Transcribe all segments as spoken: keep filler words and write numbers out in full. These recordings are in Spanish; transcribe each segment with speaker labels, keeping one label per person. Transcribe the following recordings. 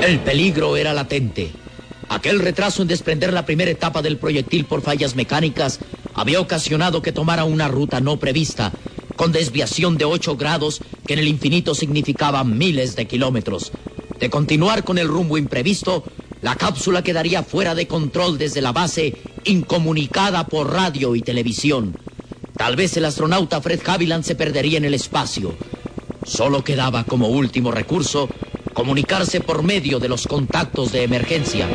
Speaker 1: El peligro era latente. Aquel retraso en desprender la primera etapa del proyectil por fallas mecánicas había ocasionado que tomara una ruta no prevista, con desviación de ocho grados que en el infinito significaba miles de kilómetros. De continuar con el rumbo imprevisto, la cápsula quedaría fuera de control desde la base, incomunicada por radio y televisión. Tal vez el astronauta Fred Haviland se perdería en el espacio. Solo quedaba como último recurso comunicarse por medio de los contactos de emergencia.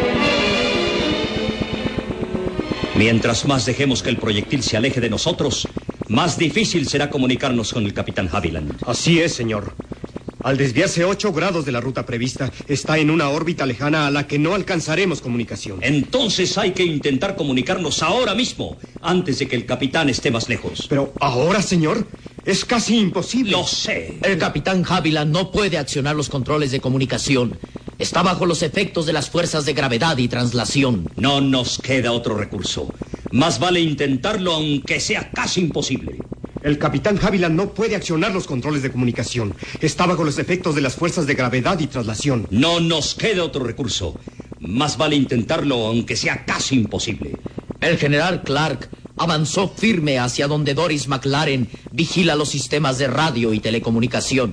Speaker 2: Mientras más dejemos que el proyectil se aleje de nosotros, más difícil será comunicarnos con el capitán Haviland.
Speaker 3: Así es, señor. Al desviarse ocho grados de la ruta prevista, está en una órbita lejana a la que no alcanzaremos comunicación.
Speaker 2: Entonces hay que intentar comunicarnos ahora mismo, antes de que el capitán esté más lejos.
Speaker 3: Pero ahora, señor, es casi imposible.
Speaker 2: Lo sé.
Speaker 1: El capitán Haviland no puede accionar los controles de comunicación. Está bajo los efectos de las fuerzas de gravedad y traslación.
Speaker 2: No nos queda otro recurso. Más vale intentarlo aunque sea casi imposible.
Speaker 3: El capitán Haviland no puede accionar los controles de comunicación. Está bajo los efectos de las fuerzas de gravedad y traslación.
Speaker 2: No nos queda otro recurso. Más vale intentarlo aunque sea casi imposible.
Speaker 1: El general Clark avanzó firme hacia donde Doris McLaren vigila los sistemas de radio y telecomunicación.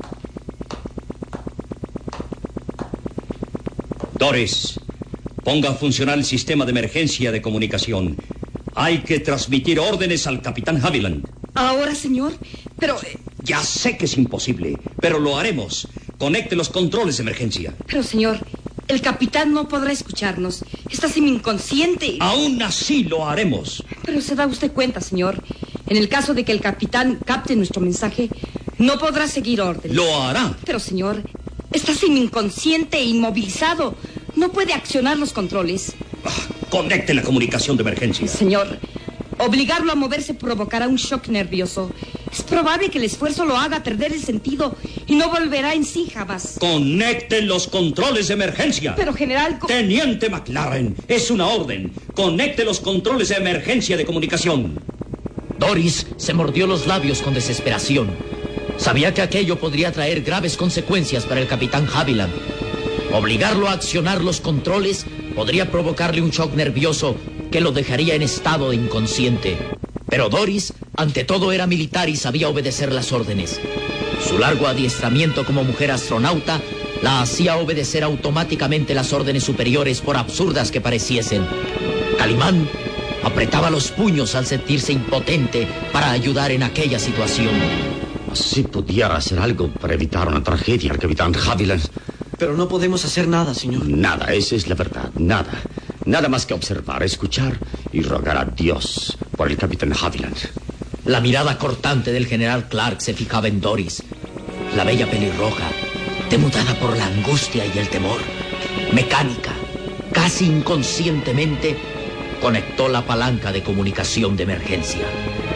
Speaker 2: Doris, ponga a funcionar el sistema de emergencia de comunicación. Hay que transmitir órdenes al capitán Haviland.
Speaker 4: Ahora, señor, pero... Eh...
Speaker 2: Ya sé que es imposible, pero lo haremos. Conecte los controles de emergencia.
Speaker 4: Pero, señor, el capitán no podrá escucharnos. Está semi-inconsciente.
Speaker 2: Aún así lo haremos.
Speaker 4: Pero se da usted cuenta, señor. En el caso de que el capitán capte nuestro mensaje, no podrá seguir órdenes.
Speaker 2: Lo hará.
Speaker 4: Pero, señor, está semi-inconsciente e inmovilizado. No puede accionar los controles.
Speaker 2: Ah, conecte la comunicación de emergencia.
Speaker 4: Señor, obligarlo a moverse provocará un shock nervioso. Es probable que el esfuerzo lo haga perder el sentido y no volverá en sí jamás.
Speaker 2: Conecte los controles de emergencia.
Speaker 4: Pero, general...
Speaker 2: Teniente McLaren, es una orden. Conecte los controles de emergencia de comunicación.
Speaker 1: Doris se mordió los labios con desesperación. Sabía que aquello podría traer graves consecuencias para el capitán Haviland. Obligarlo a accionar los controles podría provocarle un shock nervioso que lo dejaría en estado de inconsciente. Pero Doris, ante todo, era militar y sabía obedecer las órdenes. Su largo adiestramiento como mujer astronauta la hacía obedecer automáticamente las órdenes superiores, por absurdas que pareciesen. Calimán apretaba los puños al sentirse impotente para ayudar en aquella situación.
Speaker 5: Si pudiera hacer algo para evitar una tragedia al capitán Haviland.
Speaker 6: Pero no podemos hacer nada, señor.
Speaker 5: Nada, esa es la verdad, nada. Nada más que observar, escuchar y rogar a Dios por el capitán Haviland.
Speaker 1: La mirada cortante del general Clark se fijaba en Doris. La bella pelirroja, demudada por la angustia y el temor, mecánica, casi inconscientemente, conectó la palanca de comunicación de emergencia.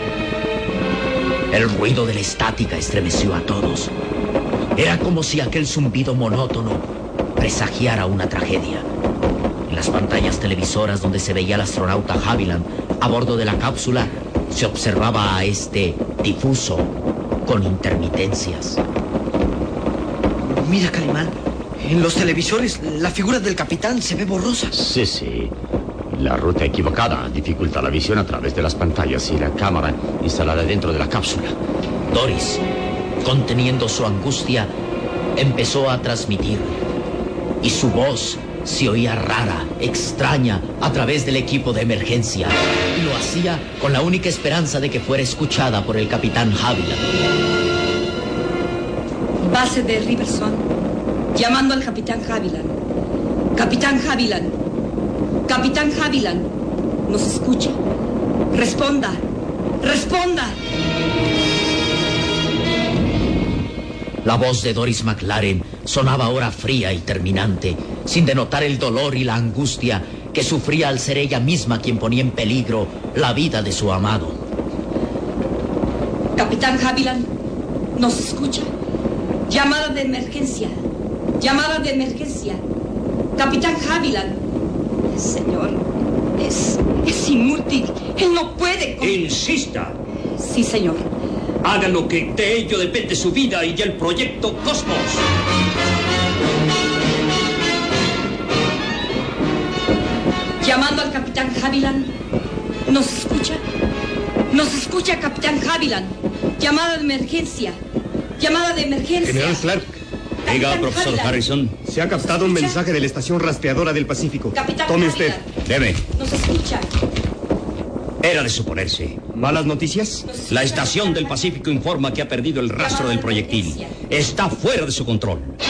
Speaker 1: El ruido de la estática estremeció a todos. Era como si aquel zumbido monótono presagiara una tragedia. En las pantallas televisoras donde se veía al astronauta Haviland a bordo de la cápsula, se observaba a este difuso, con intermitencias.
Speaker 6: Mira, Calimán, en los televisores la figura del capitán se ve borrosa.
Speaker 5: Sí, sí. La ruta equivocada dificulta la visión a través de las pantallas y la cámara instalada dentro de la cápsula.
Speaker 1: Doris, conteniendo su angustia, empezó a transmitir. Y su voz se oía rara, extraña, a través del equipo de emergencia. Y lo hacía con la única esperanza de que fuera escuchada por el capitán Haviland.
Speaker 4: Base de Riverson, llamando al capitán Haviland. Capitán Haviland. Capitán Haviland. ¿Nos escucha? Responda. Responda.
Speaker 1: La voz de Doris McLaren sonaba ahora fría y terminante, sin denotar el dolor y la angustia que sufría al ser ella misma quien ponía en peligro la vida de su amado.
Speaker 4: Capitán Haviland, ¿nos escucha? Llamada de emergencia. Llamada de emergencia. Capitán Haviland. Señor, es, es inútil. Él no puede... Con...
Speaker 2: Insista.
Speaker 4: Sí, señor.
Speaker 2: Haga lo que de ello depende su vida y el proyecto Cosmos.
Speaker 4: Haviland, ¿nos escucha? ¿Nos escucha, Capitán Haviland? Llamada de emergencia. Llamada de emergencia.
Speaker 3: General Clark.
Speaker 2: Diga, profesor
Speaker 4: Haviland.
Speaker 2: Harrison.
Speaker 3: Se ha captado un mensaje de la estación rastreadora del Pacífico.
Speaker 4: Capitán
Speaker 3: Tome usted.
Speaker 4: Haviland.
Speaker 2: Deme.
Speaker 4: ¿Nos escucha?
Speaker 2: Era de suponerse.
Speaker 3: ¿Malas noticias?
Speaker 4: ¿Nos escucha,
Speaker 2: La estación del
Speaker 4: Capitán
Speaker 2: Pacífico informa que ha perdido el rastro del proyectil. Está fuera de su control.